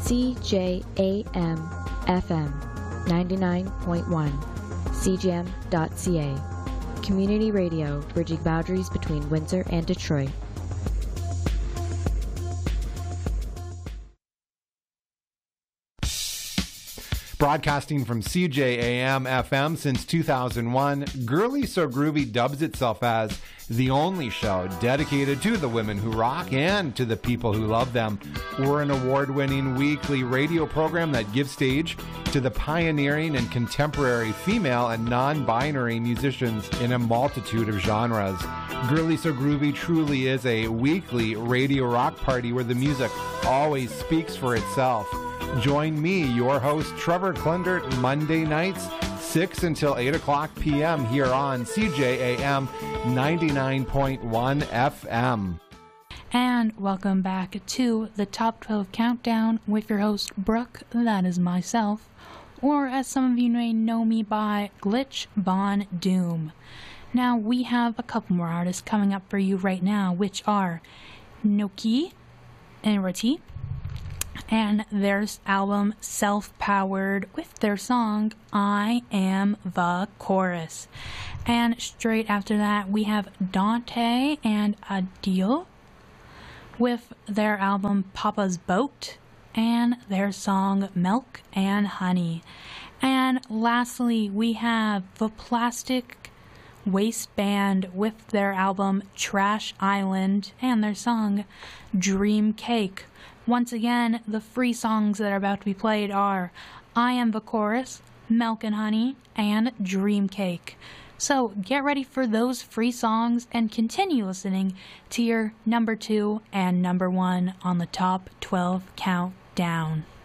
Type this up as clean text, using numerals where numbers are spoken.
CJAM FM 99.1, CJAM.ca. Community radio bridging boundaries between Windsor and Detroit. Broadcasting from CJAM FM since 2001, Girly So Groovy dubs itself as the only show dedicated to the women who rock and to the people who love them. We're an award-winning weekly radio program that gives stage to the pioneering and contemporary female and non-binary musicians in a multitude of genres. Girly So Groovy truly is a weekly radio rock party where the music always speaks for itself. Join me, your host, Trevor Klundert, Monday nights, 6 until 8 o'clock p.m. here on CJAM 99.1 FM. And welcome back to the Top 12 Countdown with your host, Brooke, that is myself, or as some of you may know me by, Glitch Bon Doom. Now, we have a couple more artists coming up for you right now, which are Noki and Rati, and their album Self-Powered with their song I Am the Chorus. And straight after that we have Dante and Adil with their album Papa's Boat and their song Milk and Honey. And lastly we have the Plastic Waistband with their album Trash Island and their song Dream Cake. Once again, the free songs that are about to be played are I Am the Chorus, Milk and Honey, and Dream Cake. So get ready for those free songs and continue listening to your number 2 and number 1 on the Top 12 Countdown.